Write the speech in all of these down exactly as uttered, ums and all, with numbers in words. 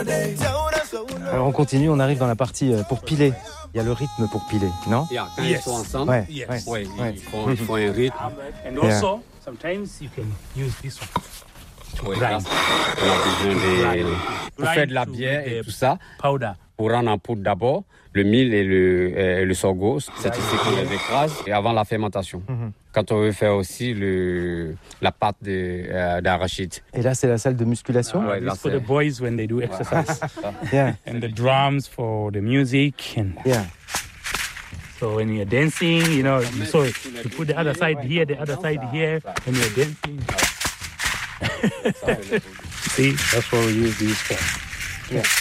Alors on continue, on arrive dans la partie euh, pour piler. Il y a le rythme pour piler, non? Yeah, quand yes. ils sont ensemble, ouais, yes. ouais, ouais, ouais. Ils, font, ils font un rythme. And also, yeah. sometimes you can use this one. Ouais, là, on a besoin des, pour faire de la bière et tout ça. Powder. Pour rendre en poudre d'abord, le mil et le, et le sorgho, c'est ici qu'on les écrase et avant la fermentation. Mm-hmm. Quand on veut faire aussi le, la pâte de, euh, d'arachide. Et là, c'est la salle de musculation. Uh, ouais, this for the boys when they do exercise. Yeah. And the drums for the music. And yeah. So when you're dancing, you know, so you put the other side here, the other side here, when you're dancing. See, that's what we use these for. Yeah.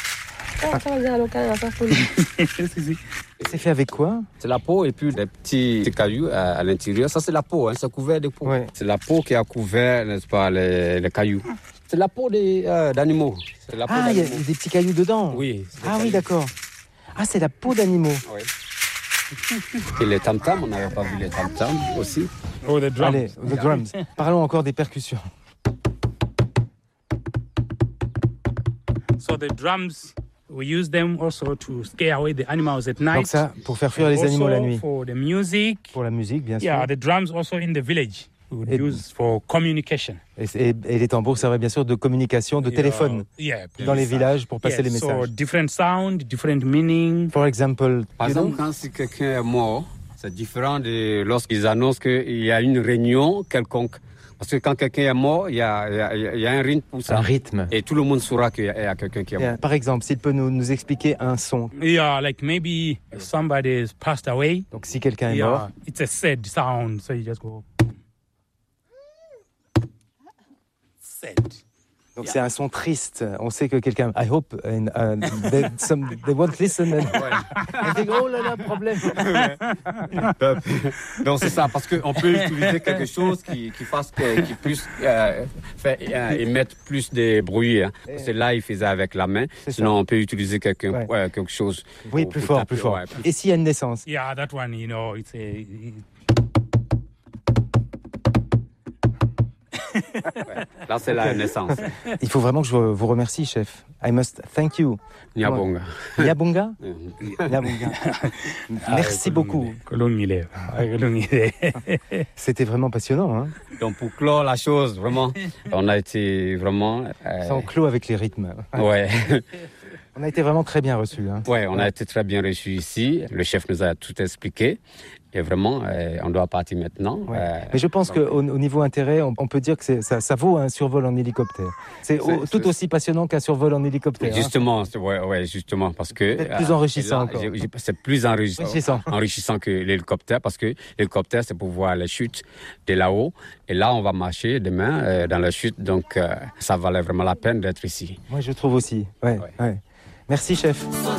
C'est fait avec quoi? C'est la peau et puis des petits, petits cailloux à, à l'intérieur. Ça, c'est la peau, hein, c'est couvert de peau. Ouais. C'est la peau qui a couvert, n'est-ce pas, les, les cailloux. C'est la peau des, euh, d'animaux. C'est la peau ah, il y a des petits cailloux dedans? Oui. Ah cailloux. Oui, d'accord. Ah, c'est la peau d'animaux. Oui. Et les tam-tams, on n'avait pas vu les tam-tams aussi. Oh, the drums. Allez, the drums. Parlons encore des percussions. So the drums, we use them also to scare away the animals at night. Donc ça, pour faire fuir les animaux la nuit. For the music. Pour la musique, bien sûr. Yeah, the drums also in the village. We would et, use for communication. Et, et, et les tambours servaient bien sûr de communication, de yeah, téléphone yeah, dans les villages pour passer yeah, les messages. So different sound, different meaning. For example, par exemple, quand si quelqu'un est mort, c'est différent de lorsqu'ils annoncent qu'il y a une réunion quelconque. Parce que quand quelqu'un est mort, il y a, il y a, il y a un rythme pour ça. Un rythme. Et tout le monde saura qu'il y a, il y a quelqu'un qui est yeah. mort. Par exemple, s'il peut nous, nous expliquer un son. Yeah, like maybe somebody has passed away. Donc si quelqu'un est yeah, mort. It's a sad sound, so you just go. Sad. Donc yeah. C'est un son triste. On sait que quelqu'un. I hope and, uh, they, some, they won't listen. And, and think, oh là là, problème. Donc c'est ça, parce qu'on peut utiliser quelque chose qui, qui fasse qui puisse euh, faire euh, émettre plus de bruit. Hein. C'est là il faisait avec la main. C'est Sinon ça. On peut utiliser quelque, ouais. Ouais, quelque chose. Oui, pour, plus pour fort, taper, plus fort. Ouais, plus... Et s'il y a une naissance? Yeah, that one, you know, it's a. Ouais. Là, c'est la naissance. Il faut vraiment que je vous remercie, chef. I must thank you. Nyabonga. Nyabonga? Nyabonga. Merci beaucoup. C'était vraiment passionnant. Hein? Donc, pour clore la chose, vraiment, on a été vraiment... Euh... Ça, on clôt avec les rythmes. Ouais. On a été vraiment très bien reçus. Hein. Oui, on a été très bien reçus ici. Le chef nous a tout expliqué. Et vraiment, euh, on doit partir maintenant. Ouais. Euh, Mais je pense qu'au au niveau intérêt, on, on peut dire que c'est, ça, ça vaut un survol en hélicoptère. C'est, c'est au, tout c'est... aussi passionnant qu'un survol en hélicoptère. Justement, hein. c'est, ouais, ouais, justement, parce que... C'est plus enrichissant là, encore. J'ai, j'ai, c'est plus enrichissant, enrichissant. enrichissant que l'hélicoptère, parce que l'hélicoptère, c'est pour voir les chutes de là-haut. Et là, on va marcher demain euh, dans la chute, donc euh, ça valait vraiment la peine d'être ici. Moi, je trouve aussi. Ouais, ouais. Ouais. Merci, chef.